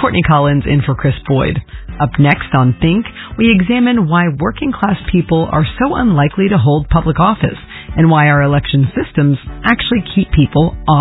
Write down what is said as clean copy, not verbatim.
Courtney Collins in for Chris Boyd. Up next on Think, we examine why working class people are so unlikely to hold public office and why our election systems actually keep people off